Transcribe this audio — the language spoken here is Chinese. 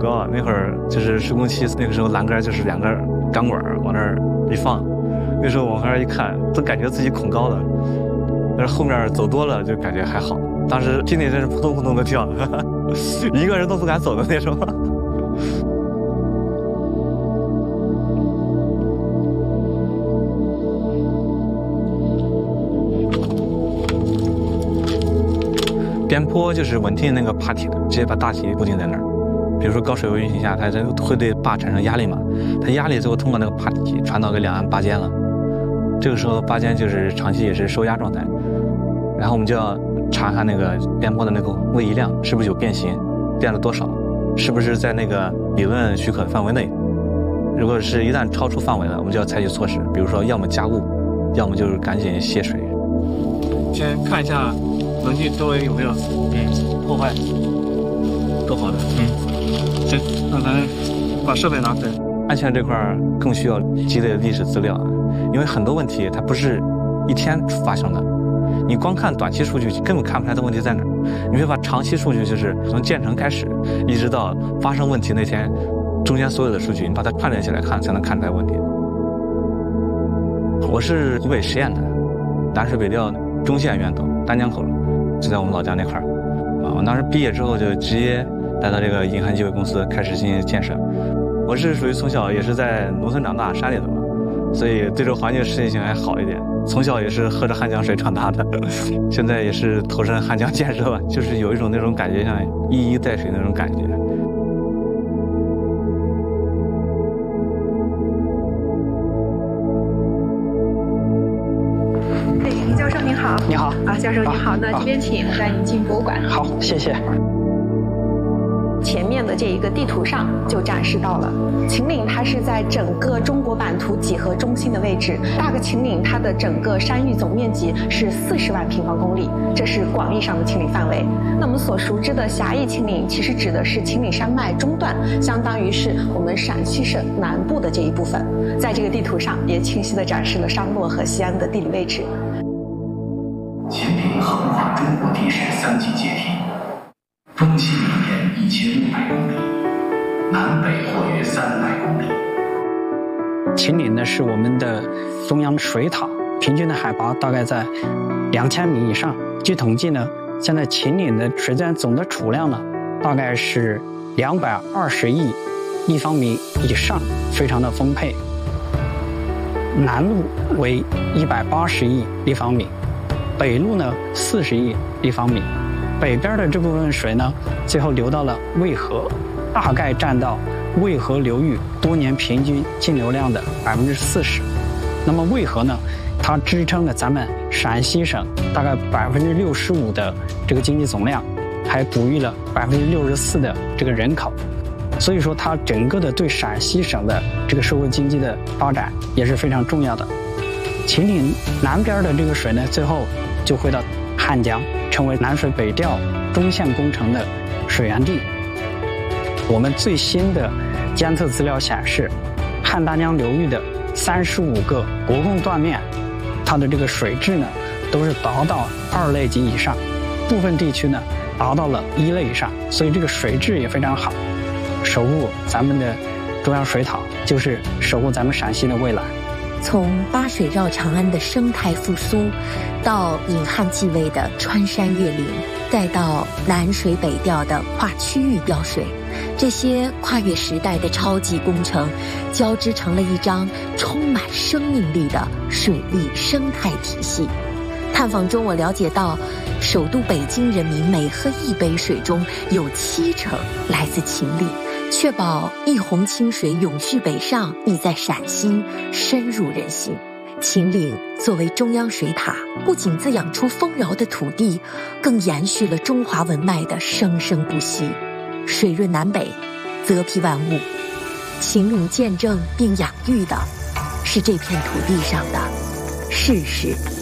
高，那会儿就是施工期，那个时候栏杆就是2个钢管往那儿一放，那时候往那儿一看，都感觉自己恐高了。但是后面走多了就感觉还好，当时心里真是扑通扑通的跳，一个人都不敢走的那种。边坡就是稳定那个坝体的，直接把大体固定在那儿。比如说高水位运行下，它会对坝产生压力嘛，它压力最后通过那个坝体传到给两岸坝尖了。这个时候坝尖就是长期也是受压状态，然后我们就要查看那个边坡的那个位移量是不是有变形，变了多少，是不是在那个理论许可范围内。如果是一旦超出范围了，我们就要采取措施，比如说要么加固，要么就是赶紧卸水。 先看一下轮距周围有没有破坏，都好的。行，那咱把设备拿出来。 安全这块更需要积累历史资料，因为很多问题它不是一天发生的，你光看短期数据根本看不出来的问题在哪儿。你会把长期数据，就是从建成开始一直到发生问题那天，中间所有的数据你把它串联起来看，才能看出来问题。我是湖北十堰的南水北调中线源头丹江口，就在我们老家那块儿。我当时毕业之后就直接来到这个银汉机械公司开始进行建设。我是属于从小也是在农村长大，山里的嘛，所以对这个环境适应性还好一点。从小也是喝着汉江水长大的，现在也是投身汉江建设吧，就是有一种那种感觉，像一衣带水那种感觉。 教授您好。 你好。 啊，教授您好。那这边请，带您进博物馆。 好，谢谢。 前面的这一个地图上就展示到了秦岭，它是在整个中国版图几何中心的位置。大个秦岭它的整个山域总面积是40万平方公里，这是广义上的秦岭范围。那我们所熟知的狭义秦岭，其实指的是秦岭山脉中段，相当于是我们陕西省南部的这一部分。在这个地图上也清晰地展示了商洛和西安的地理位置。 秦岭横跨中国地势3级阶梯，东西绵延1500公里，南北或约300公里。 秦岭呢是我们的中央水塔，平均的海拔大概在2000米以上。据统计呢，现在秦岭的水资源总的储量呢，大概是220亿立方米以上，非常的丰沛。南路为180亿立方米，北路呢40亿立方米。北边的这部分水呢，最后流到了渭河，大概占到渭河流域多年平均净流量的40%。那么渭河呢，它支撑了咱们陕西省大概65%的这个经济总量，还哺育了64%的这个人口。所以说，它整个的对陕西省的这个社会经济的发展也是非常重要的。秦岭南边的这个水呢，最后就回到汉江，成为南水北调中线工程的水源地。我们最新的监测资料显示，汉丹江流域的35个国控断面，它的这个水质呢，都是达到2类级以上，部分地区呢达到了1类以上，所以这个水质也非常好。守护咱们的中央水塔，就是守护咱们陕西的未来。 从八水绕长安的生态复苏，到引汉继位的穿山越岭，再到南水北调的跨区域调水，这些跨越时代的超级工程，交织成了一张充满生命力的水利生态体系。探访中，我了解到，首都北京人民每喝一杯水中有70%来自秦岭。确保一泓清水永续北上，已在陕西深入人心。秦岭作为中央水塔，不仅滋养出丰饶的土地，更延续了中华文脉的生生不息。水润南北，泽披万物。秦岭见证并养育的，是这片土地上的世事。